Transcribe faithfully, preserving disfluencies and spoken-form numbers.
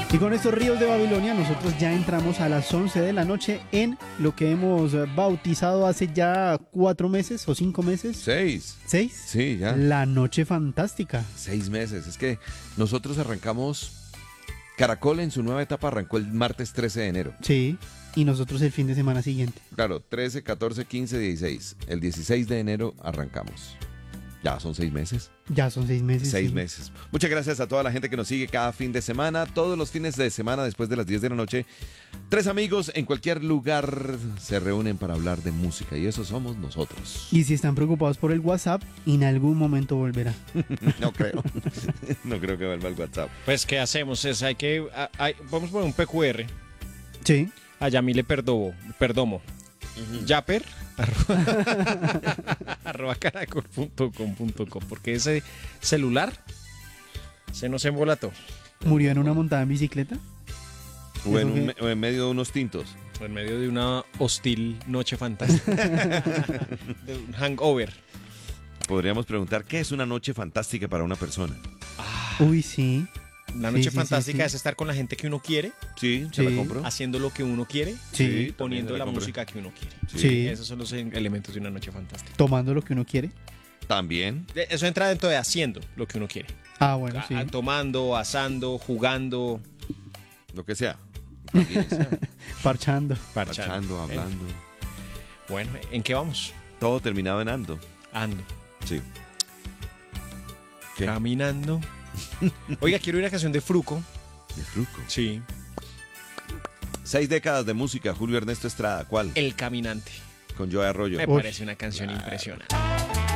Y con estos ríos de Babilonia nosotros ya entramos a las once de la noche en lo que hemos bautizado hace ya cuatro meses o cinco meses. Seis. ¿Seis? Sí, ya. La noche fantástica. Seis meses. Es que nosotros arrancamos... Caracol en su nueva etapa arrancó el martes trece de enero. Sí, y nosotros el fin de semana siguiente. Claro, trece, catorce, quince, dieciséis. El dieciséis de enero arrancamos. Ya son seis meses. Ya son seis meses. Seis sí. meses. Muchas gracias a toda la gente que nos sigue cada fin de semana. Todos los fines de semana después de las diez de la noche. Tres amigos en cualquier lugar se reúnen para hablar de música. Y eso somos nosotros. Y si están preocupados por el WhatsApp, en algún momento volverá. No creo. No creo que vuelva el WhatsApp. Pues, ¿qué hacemos? Es, hay que, a- hay- vamos a poner un P Q R. Sí. A Yamile Perdomo. Perdomo. Yapper. Arroba, arroba caracol punto com punto co. Porque ese celular se nos embolató. Murió en una montada en bicicleta. O en, Eso un que- me- o en medio de unos tintos. En medio de una hostil noche fantástica. De un hangover. Podríamos preguntar, ¿qué es una noche fantástica para una persona? Uy, sí. La Sí, noche sí, sí, fantástica sí. es estar con la gente que uno quiere, Sí, ¿se Sí. la compro? haciendo lo que uno quiere, Sí. también poniendo se la la compro. música que uno quiere. Sí. Esos son los en- elementos de una noche fantástica. Tomando lo que uno quiere. También. De- Eso entra dentro de haciendo lo que uno quiere. Ah, bueno, sí. A- tomando, asando, jugando, Lo que sea. También, sea. Parchando. Parchando, Eh, hablando. Bueno, ¿en qué vamos? Todo terminado en ando. Ando. Sí. ¿Qué? Caminando. Oiga, quiero ir a la canción de Fruco. De Fruco. Sí. Seis décadas de música, Julio Ernesto Estrada. ¿Cuál? El Caminante. Con Joe Arroyo. Me Uy. parece una canción impresionante.